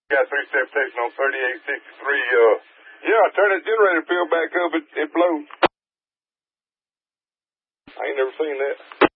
Got 3-step testing on 3863. Yeah, I turned that generator field back up. It blows. I ain't never seen that.